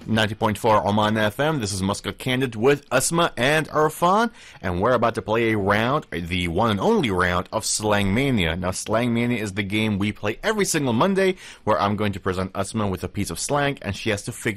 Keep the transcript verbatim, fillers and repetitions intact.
ninety point four Oman F M. This is Muscat Candid with Asma and Arfan, and we're about to play a round, the one and only round of Slang Mania. Now, Slang Mania is the game we play every single Monday, where I'm going to present Asma with a piece of slang, and she has to figure